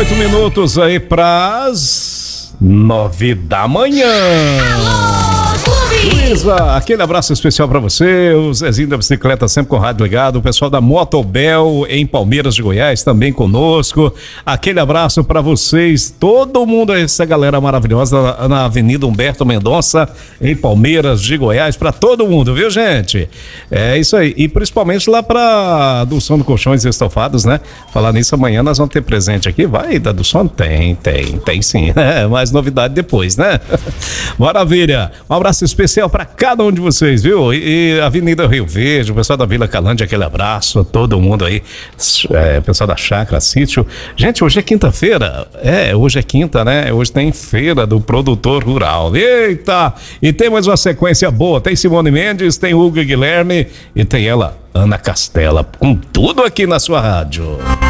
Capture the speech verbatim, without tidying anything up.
oito minutos aí pras nove da manhã. Luísa, aquele abraço especial pra você, o Zezinho da bicicleta sempre com o rádio ligado, o pessoal da Motobel em Palmeiras de Goiás também conosco, aquele abraço pra vocês, todo mundo, essa galera maravilhosa na, na Avenida Humberto Mendonça em Palmeiras de Goiás, pra todo mundo, viu, gente? É isso aí, e principalmente lá pra do Sono Colchões e Estofados, né? Falar nisso, amanhã nós vamos ter presente aqui, vai, da do Sono? Tem, tem, tem sim, né? Mais novidade depois, né? Maravilha, um abraço especial para cada um de vocês, viu? E, e Avenida Rio Verde, o pessoal da Vila Calândia, aquele abraço, todo mundo aí, é, pessoal da Chácara Sítio. Gente, hoje é quinta-feira, é, hoje é quinta, né? Hoje tem feira do produtor rural. Eita! E tem mais uma sequência boa, tem Simone Mendes, tem Hugo Guilherme e tem ela, Ana Castela, com tudo aqui na sua rádio.